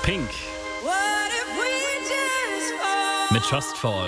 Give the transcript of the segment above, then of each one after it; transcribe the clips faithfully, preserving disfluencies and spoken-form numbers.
Pink mit Just Fall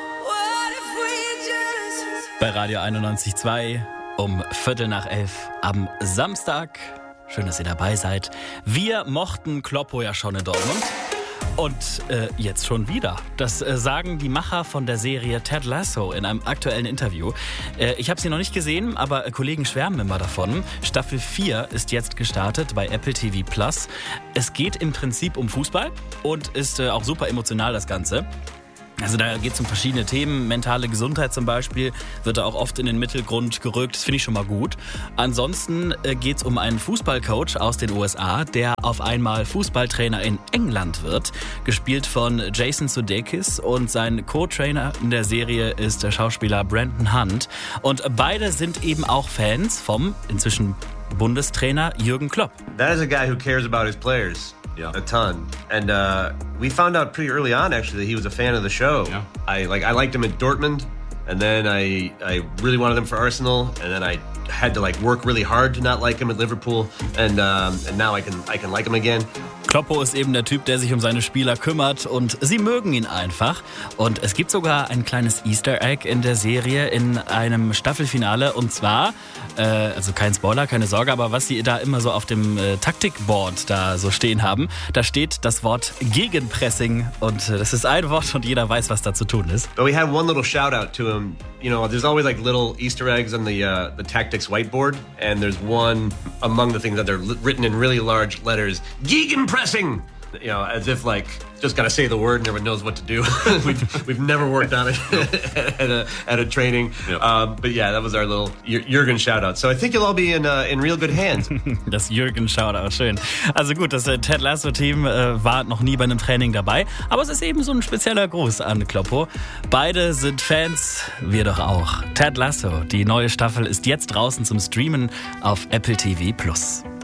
bei Radio einundneunzig Komma zwei um Viertel nach elf am Samstag. Schön, dass ihr dabei seid. Wir mochten Kloppo ja schon in Dortmund. Und äh, jetzt schon wieder. Das äh, sagen die Macher von der Serie Ted Lasso in einem aktuellen Interview. Äh, ich habe sie noch nicht gesehen, aber äh, Kollegen schwärmen immer davon. Staffel vier ist jetzt gestartet bei Apple T V Plus. Es geht im Prinzip um Fußball und ist äh, auch super emotional, das Ganze. Also da geht es um verschiedene Themen, mentale Gesundheit zum Beispiel, wird da auch oft in den Mittelgrund gerückt, das finde ich schon mal gut. Ansonsten äh, geht es um einen Fußballcoach aus den U S A, der auf einmal Fußballtrainer in England wird, gespielt von Jason Sudeikis, und sein Co-Trainer in der Serie ist der Schauspieler Brendan Hunt. Und beide sind eben auch Fans vom inzwischen Bundestrainer Jürgen Klopp. That is a guy who cares about his players. Yeah. A ton. And uh, we found out pretty early on, actually, that he was a fan of the show. Yeah. I like I liked him at Dortmund, and then I I really wanted him for Arsenal, and then I had to like work really hard to not like him at Liverpool, and um, and now I can I can like him again. Kloppo ist eben der Typ, der sich um seine Spieler kümmert, und sie mögen ihn einfach. Und es gibt sogar ein kleines Easter Egg in der Serie in einem Staffelfinale, und zwar, äh, also kein Spoiler, keine Sorge, aber was sie da immer so auf dem äh, Taktikboard da so stehen haben, da steht das Wort Gegenpressing, und äh, das ist ein Wort und jeder weiß, was da zu tun ist. But we had one little shout out to him. You know, there's always like little Easter eggs on the uh, the tactics whiteboard, and there's one among the things that they're li- written in really large letters: Gegenpressing. You know, as if like just gotta say the word and everyone knows what to do. we've we've never worked on it at a at a training. Yep. Um, but yeah, that was our little Jürgen Shoutout. So I think you'll all be in uh, in real good hands. Das Jürgen Shoutout, schön. Also gut, das äh, Ted Lasso Team äh, war noch nie bei einem Training dabei, aber es ist eben so ein spezieller Gruß an Kloppo. Beide sind Fans, wir doch auch. Ted Lasso, die neue Staffel ist jetzt draußen zum Streamen auf Apple T V Plus.